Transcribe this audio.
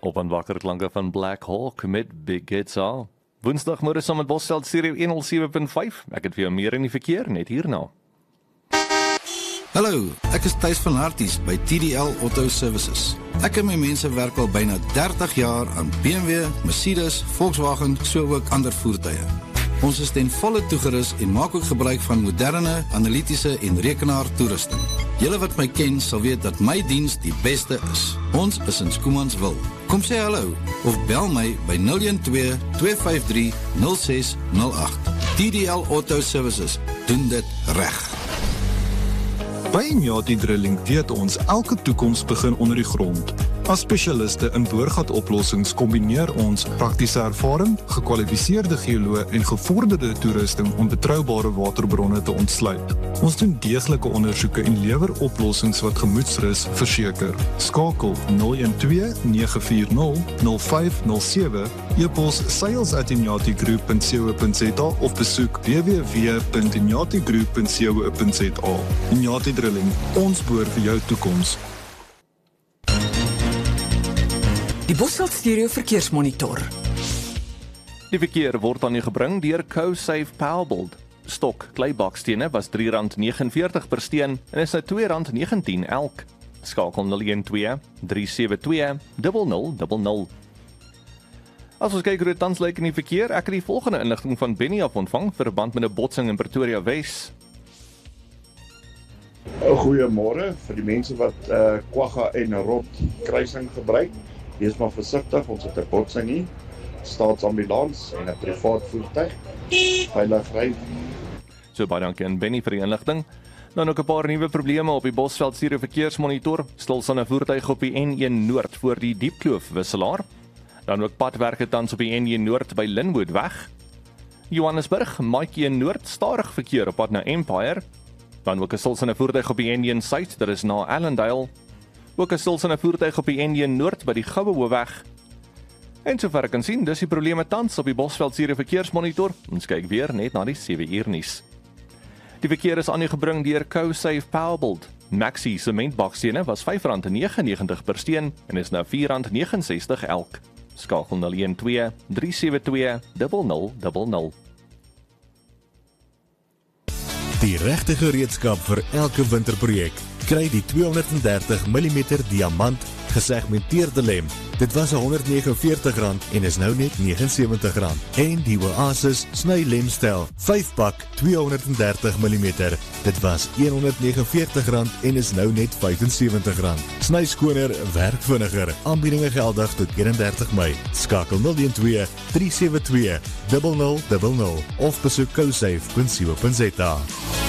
Op aan wakker klanke van Black Hawk met Big Guitar. Woensdagmôre saam met Bosveld Stereo 107.5. Ek het vir jou meer in die verkeer net hierna. Hallo, ek is Thys van Harties by TDL Auto Services. Ek en my mense werk al byna 30 jaar aan BMW, Mercedes, Volkswagen, so ook ander voertuie. Ons is ten volle toegerus en maak ook gebruik van moderne, analitiese en rekenaar toerusting. Julle wat my ken sal weet dat my diens die beste is. Ons is in Schoemanswil. Kom sê hallo of bel my by 012-253-0608. TDL Auto Services doen dit reg. By Inyati Drilling weet ons elke toekoms begin onder die grond. As spesialiste in boorgatoplossings kombineer ons praktiese ervaring, gekwalifiseerde geoloë en gevorderde toerusting om betroubare waterbronne te ontsluit. Ons doen deeglike ondersoeke en lewer oplossings wat gemoedsrus verseker. Skakel 012-940-0507, e-pos sales@inyatigroup.co.za of besoek www.inyatigroup.co.za. Inyati Drilling, ons boor vir jou toekoms. Die Bosveld Stereo verkeersmonitor. Die verkeer word aan u gebring deur CoSafe Powerbuild. Stok kleibaksstene was R3.49 per steen en is nou R2.19 elk. Skakel 012-372-0000. As ons kyk hoe dit tans lyk in die verkeer, ek het die volgende inligting van Benny af ontvang verband met 'n botsing in Pretoria Wes. Goeiemôre vir die mense wat Kwagga en Rot kruising gebruik. Wees maar versigtig, ons het 'n botsing hier. Staatsambulans en 'n privaat voertuig. Veilig ry. So baie dankie aan Benny vir die inligting. Dan ook 'n paar nuwe probleme op die Bosveld Stereo verkeersmonitor. Stilstaande voertuig op die N1 Noord voor die Diepkloof wisselaar. Dan ook padwerke tans op die N1 Noord by Linwood weg. Johannesburg, Maatjie Noord, stadig verkeer op pad na Empire. Dan ook 'n stilstaande voertuig op die N1 Suid, dit is na Allendale. Ook 'n stilstaande voertuig op die N1 Noord by die Goue Hoofweg. En sover ek kan sien, dis die probleme tans op die Bosveld Stereo verkeersmonitor. Ons kyk weer net na die 7 uur nuus. Die verkeer is aan u gebring deur CoSafe Powerbuild. Maxi sementbakstene was R5.99 per steen en is nou R4.69 elk. Skakel 012-372-0000. Die regte gereedskap vir elke winterprojek. Kry die 230 mm diamant gesegmenteerde lem. Dit was R149 en is nou net R79. En die Oasis sny lemstel 5-pak 230 mm. Dit was R149 en is nou net R75. Sny skoner, werk vinniger. Aanbiedinge geldig tot 31 Mei. Skakel 012-372-0000 of besoek cosafe.co.za.